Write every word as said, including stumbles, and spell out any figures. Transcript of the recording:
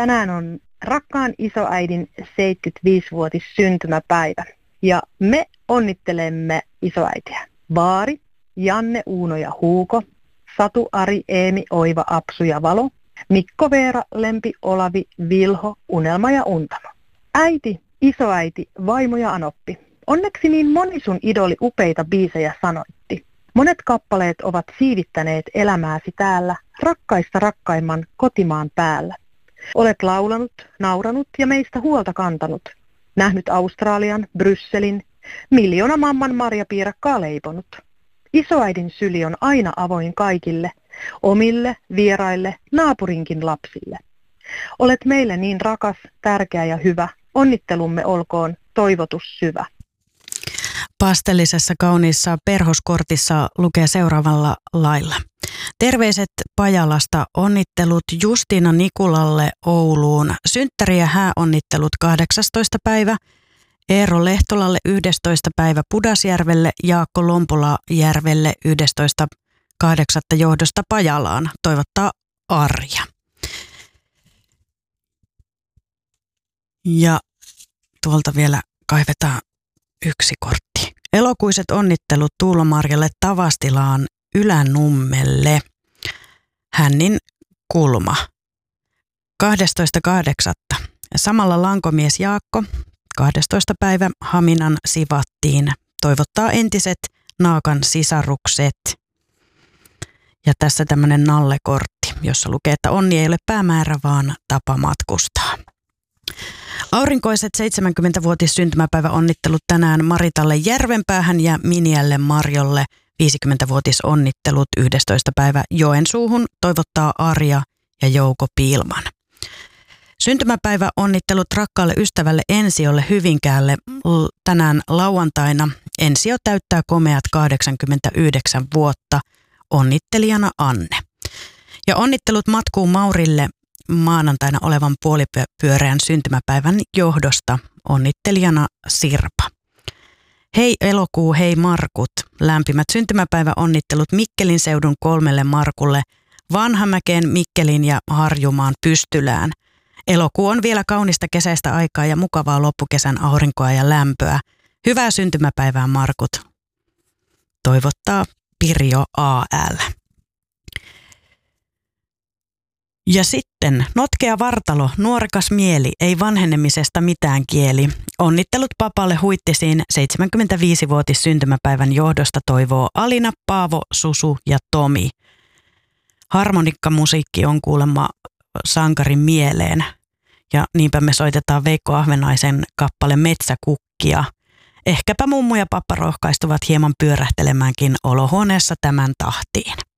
Tänään on rakkaan isoäidin seitsemänkymmentäviisivuotis syntymäpäivä ja me onnittelemme isoäitiä. Vaari, Janne, Uuno ja Huuko, Satu, Ari, Eemi, Oiva, Apsu ja Valo, Mikko, Veera, Lempi, Olavi, Vilho, Unelma ja Untamo. Äiti, isoäiti, vaimo ja anoppi. Onneksi niin moni sun idoli upeita biisejä sanoitti. Monet kappaleet ovat siivittäneet elämääsi täällä, rakkaista rakkaimman kotimaan päällä. Olet laulanut, nauranut ja meistä huolta kantanut. Nähnyt Australian, Brysselin, miljoona mamman marjapiirakkaa leiponut. Isoäidin syli on aina avoin kaikille, omille, vieraille, naapurinkin lapsille. Olet meille niin rakas, tärkeä ja hyvä. Onnittelumme olkoon toivotus syvä. Pastellisessa kauniissa perhoskortissa lukee seuraavalla lailla. Terveiset Pajalasta, onnittelut Justiina Nikulalle Ouluun, synttäri- ja hääonnittelut kahdeksastoista päivä, Eero Lehtolalle yhdestoista päivä Pudasjärvelle, Jaakko Lompolajärvelle yhdestoista kahdeksatta johdosta Pajalaan, toivottaa Arja. Ja tuolta vielä kaivetaan yksi kortti. Elokuiset onnittelut Tuulomarjalle Tavastilaan Ylänummelle. Hännin kulma. kahdestoista kahdeksatta Samalla lankomies Jaakko, kahdestoista päivä Haminan Sivattiin, toivottaa entiset naakan sisarukset. Ja tässä tämmöinen nallekortti, jossa lukee, että onni ei ole päämäärä, vaan tapa matkustaa. Aurinkoiset seitsemänkymmentävuotis syntymäpäivä onnittelut tänään Maritalle Järvenpäähän ja Miniälle Marjolle. viisikymmentävuotis onnittelut yhdestoista päivä Joensuuhun, toivottaa Arja ja Jouko Piilman. Syntymäpäivä onnittelut rakkaalle ystävälle Ensiolle Hyvinkäälle tänään lauantaina. Ensio täyttää komeat kahdeksankymmentäyhdeksän vuotta. Onnittelijana Anne. Ja onnittelut matkuu Maurille maanantaina olevan puolipyöreän syntymäpäivän johdosta. Onnittelijana Sirpa. Hei elokuu, hei Markut. Lämpimät syntymäpäiväonnittelut Mikkelin seudun kolmelle Markulle, Vanhamäkeen, Mikkelin ja Harjumaan Pystylään. Elokuu on vielä kaunista kesäistä aikaa ja mukavaa loppukesän aurinkoa ja lämpöä. Hyvää syntymäpäivää Markut. Toivottaa Pirjo A L. Ja sitten notkea vartalo, nuorekas mieli, ei vanhenemisesta mitään kieli. Onnittelut papalle Huittisiin seitsemänkymmentäviisivuotis syntymäpäivän johdosta toivoo Alina, Paavo, Susu ja Tomi. Harmonikkamusiikki on kuulemma sankarin mieleen ja niinpä me soitetaan Veikko Ahvenaisen kappale Metsäkukkia. Ehkäpä mummu ja pappa rohkaistuvat hieman pyörähtelemäänkin olohuoneessa tämän tahtiin.